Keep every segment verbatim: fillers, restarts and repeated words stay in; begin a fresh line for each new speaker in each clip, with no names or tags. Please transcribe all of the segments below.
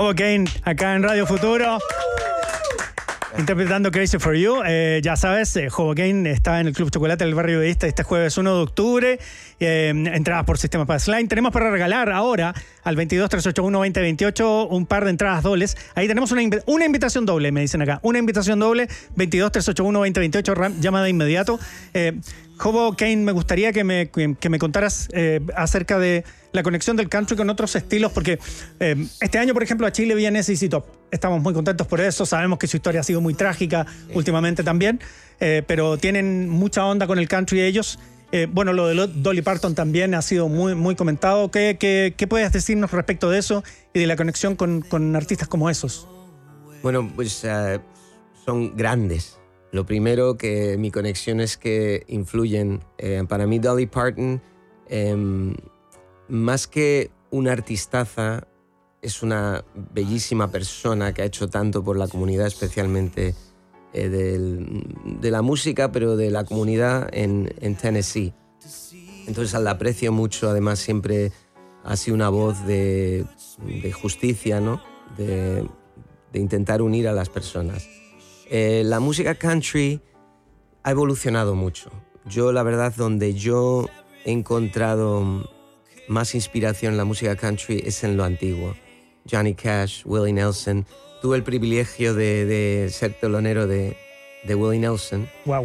Hoboken, acá en Radio Futuro. Interpretando Crazy for You. Eh, ya sabes, eh, Hoboken está en el Club Chocolate del Barrio Budista este jueves uno de octubre. Eh, entradas por sistema Passline. Tenemos para regalar ahora al veintidós, trescientos ochenta y uno, veinte veintiocho un par de entradas dobles. Ahí tenemos una, inv una invitación doble, me dicen acá. Una invitación doble, veintidós, trescientos ochenta y uno, veinte veintiocho. Llama de inmediato. Eh, Hoboken, me gustaría que me, que me contaras eh, acerca de la conexión del country con otros estilos, porque eh, este año, por ejemplo, a Chile viene S Z Top. Estamos muy contentos por eso. Sabemos que su historia ha sido muy trágica últimamente también, eh, pero tienen mucha onda con el country ellos. Eh, bueno, lo de Dolly Parton también ha sido muy, muy comentado. ¿Qué, qué, qué puedes decirnos respecto de eso y de la conexión con, con artistas como esos?
Bueno, pues uh, son grandes. Lo primero, que mi conexión es que influyen. Eh, para mí, Dolly Parton, eh, más que una artistaza, es una bellísima persona que ha hecho tanto por la comunidad, especialmente eh, del, de la música, pero de la comunidad en, en Tennessee. Entonces la aprecio mucho. Además, siempre ha sido una voz de, de justicia, ¿no? de, de intentar unir a las personas. Eh, la música country ha evolucionado mucho. Yo, la verdad, donde yo he encontrado más inspiración en la música country es en lo antiguo. Johnny Cash, Willie Nelson. Tuve el privilegio de, de ser telonero de, de Willie Nelson.
Wow.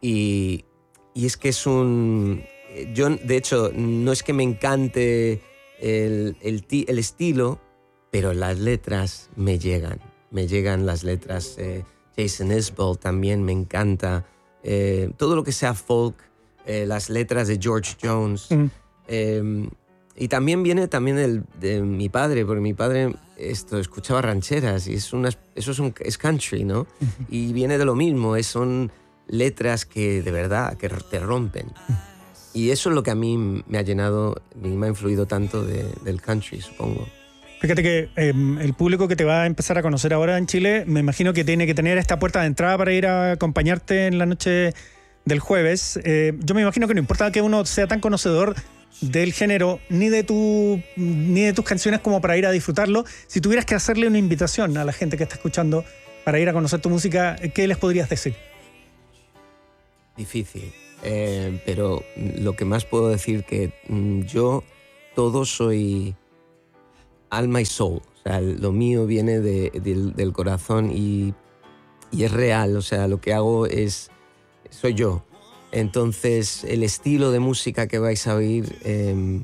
Y, y es que es un... Yo, de hecho, no es que me encante el, el, el estilo, pero las letras me llegan. Me llegan las letras... Eh, Jason Isbell también me encanta. Eh, todo lo que sea folk, eh, las letras de George Jones. Mm. Eh, y también viene también del, de mi padre, porque mi padre esto, escuchaba rancheras y es una, eso es, un, es country, ¿no? Uh-huh. Y viene de lo mismo, es, son letras que de verdad que te rompen. Uh-huh. Y eso es lo que a mí me ha llenado, me ha influido tanto de, del country, supongo.
Fíjate que eh, el público que te va a empezar a conocer ahora en Chile, me imagino que tiene que tener esta puerta de entrada para ir a acompañarte en la noche del jueves. Eh, yo me imagino que no importa que uno sea tan conocedor del género ni de, tu, ni de tus canciones como para ir a disfrutarlo. Si tuvieras que hacerle una invitación a la gente que está escuchando para ir a conocer tu música, ¿qué les podrías decir?
Difícil, eh, pero lo que más puedo decir que mm, yo todo soy... alma y soul, o sea, lo mío viene de, de, del corazón y, y es real, o sea, lo que hago es, soy yo. Entonces, el estilo de música que vais a oír eh,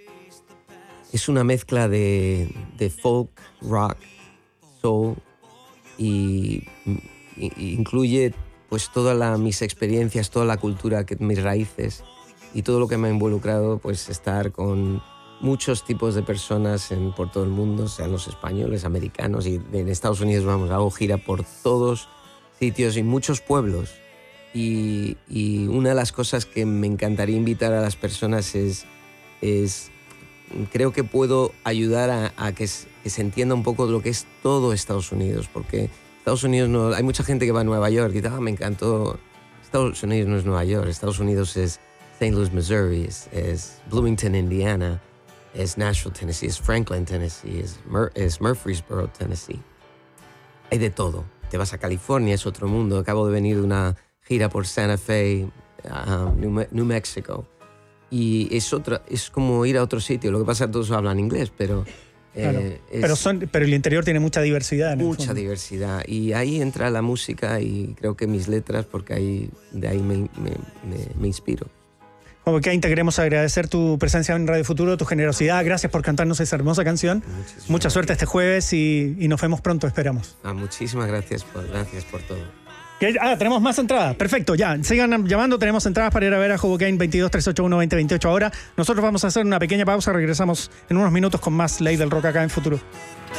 es una mezcla de, de folk, rock, soul y, y incluye pues todas la, mis experiencias, toda la cultura, que, mis raíces y todo lo que me ha involucrado, pues estar con muchos tipos de personas en, por todo el mundo, sean los españoles, americanos, y en Estados Unidos, vamos, hago gira por todos sitios y muchos pueblos. Y, y una de las cosas que me encantaría invitar a las personas es, es creo que puedo ayudar a, a que, que se entienda un poco lo que es todo Estados Unidos, porque Estados Unidos no, hay mucha gente que va a Nueva York y dice, ah, me encantó. Estados Unidos no es Nueva York, Estados Unidos es Saint Louis, Missouri, es, es Bloomington, Indiana, es Nashville, Tennessee, es Franklin, Tennessee, es, Mur es Murfreesboro, Tennessee. Hay de todo. Te vas a California, es otro mundo. Acabo de venir de una gira por Santa Fe, uh, New, Me New Mexico. Y es, otra, es como ir a otro sitio. Lo que pasa es que todos hablan inglés, pero...
Claro.
Eh, es
pero, son, pero el interior tiene mucha diversidad. En
mucha diversidad. Y ahí entra la música y creo que mis letras, porque ahí, de ahí me, me, me, me inspiro.
Hoboken, te queremos agradecer tu presencia en Radio Futuro, tu generosidad. Gracias por cantarnos esa hermosa canción. Muchísimas Mucha suerte gracias. Este jueves y, y nos vemos pronto, esperamos.
Ah, muchísimas gracias por, gracias por todo.
Ah, tenemos más entradas. Perfecto, ya. Sigan llamando, tenemos entradas para ir a ver a Hoboken. Veintidós, trescientos ochenta y uno, veinte veintiocho ahora. Nosotros vamos a hacer una pequeña pausa, regresamos en unos minutos con más Ley del Rock acá en Futuro.